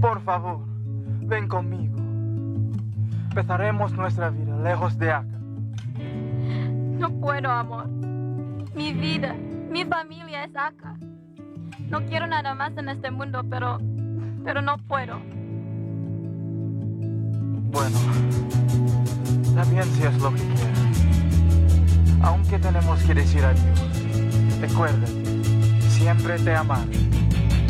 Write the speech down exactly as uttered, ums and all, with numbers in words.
Por favor, ven conmigo. Empezaremos nuestra vida lejos de acá. No puedo, amor. Mi vida, mi familia es acá. No quiero nada más en este mundo, pero... pero no puedo. Bueno, está bien si es lo que quieras. Aunque tenemos que decir adiós, recuérdate, siempre te amaré.